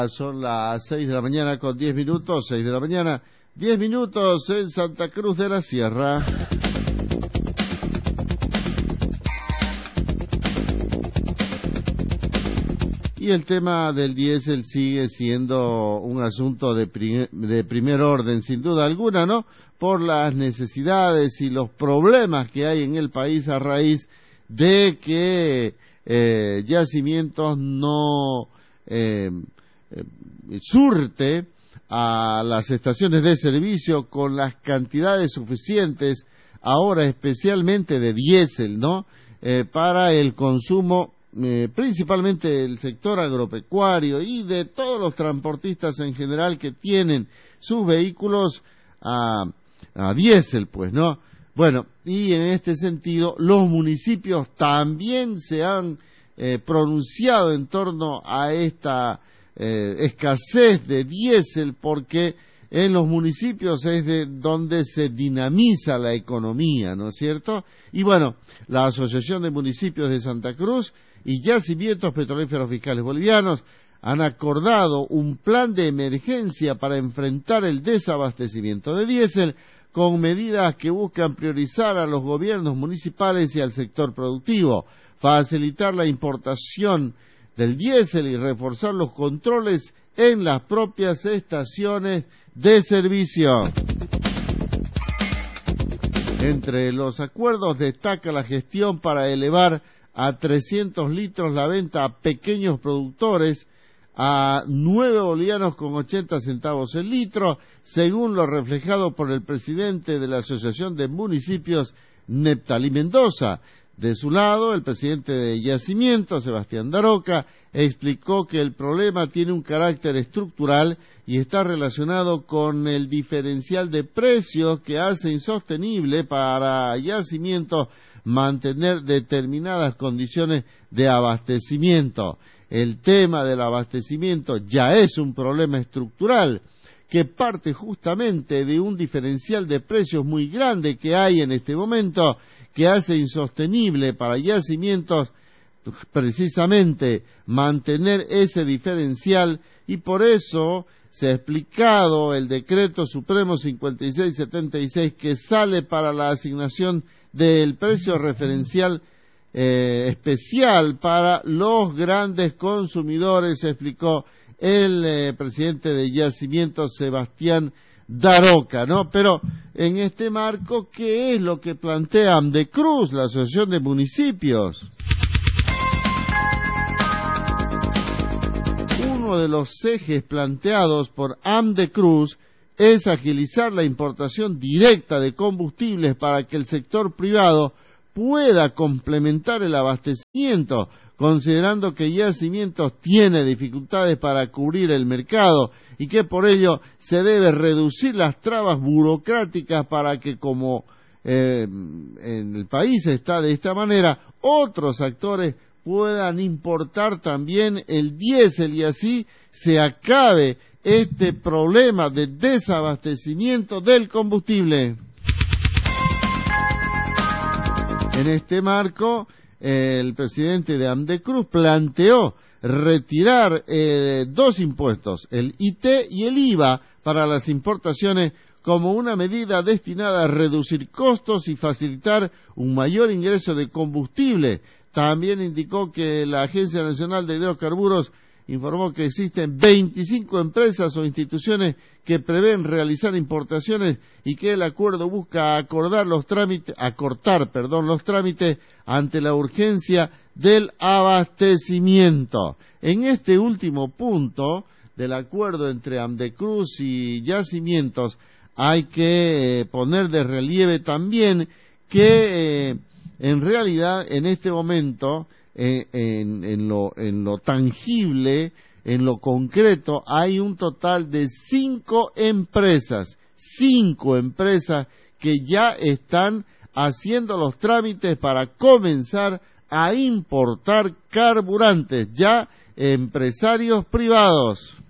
Son las 6 de la mañana con 10 minutos, 6 de la mañana, 10 minutos en Santa Cruz de la Sierra. Y el tema del diésel sigue siendo un asunto de primer orden, sin duda alguna, ¿no? Por las necesidades y los problemas que hay en el país a raíz de que Yacimientos no surte a las estaciones de servicio con las cantidades suficientes, ahora especialmente de diésel, ¿no? Para el consumo principalmente del sector agropecuario y de todos los transportistas en general que tienen sus vehículos a diésel, pues, ¿no? Bueno, y en este sentido los municipios también se han pronunciado en torno a esta escasez de diésel, porque en los municipios es de donde se dinamiza la economía, ¿no es cierto? Y bueno, la Asociación de Municipios de Santa Cruz y Yacimientos Petrolíferos Fiscales Bolivianos han acordado un plan de emergencia para enfrentar el desabastecimiento de diésel con medidas que buscan priorizar a los gobiernos municipales y al sector productivo, facilitar la importación del diésel y reforzar los controles en las propias estaciones de servicio. Entre los acuerdos destaca la gestión para elevar a 300 litros la venta a pequeños productores a 9 bolivianos con 80 centavos el litro, según lo reflejado por el presidente de la Asociación de Municipios, Neptalí Mendoza. De su lado, el presidente de Yacimientos, Sebastián Daroca, explicó que el problema tiene un carácter estructural y está relacionado con el diferencial de precios que hace insostenible para Yacimientos mantener determinadas condiciones de abastecimiento. El tema del abastecimiento ya es un problema estructural que parte justamente de un diferencial de precios muy grande que hay en este momento, que hace insostenible para Yacimientos precisamente mantener ese diferencial, y por eso se ha explicado el decreto supremo 5676 que sale para la asignación del precio referencial especial para los grandes consumidores, explicó el presidente de Yacimientos, Sebastián Daroca, ¿no? Pero en este marco, ¿qué es lo que plantea AMDECRUZ, la Asociación de Municipios? Uno de los ejes planteados por AMDECRUZ es agilizar la importación directa de combustibles para que el sector privado pueda complementar el abastecimiento, considerando que Yacimientos tiene dificultades para cubrir el mercado y que por ello se debe reducir las trabas burocráticas para que, como en el país está de esta manera, otros actores puedan importar también el diésel y así se acabe este problema de desabastecimiento del combustible. En este marco, el presidente de AMDECRUZ planteó retirar dos impuestos, el IT y el IVA, para las importaciones como una medida destinada a reducir costos y facilitar un mayor ingreso de combustible. También indicó que la Agencia Nacional de Hidrocarburos informó que existen 25 empresas o instituciones que prevén realizar importaciones y que el acuerdo busca acortar los trámites ante la urgencia del abastecimiento. En este último punto del acuerdo entre AMDECRUZ y Yacimientos hay que poner de relieve también que en realidad en este momento en lo tangible, en lo concreto, hay un total de 5 empresas que ya están haciendo los trámites para comenzar a importar carburantes, ya empresarios privados.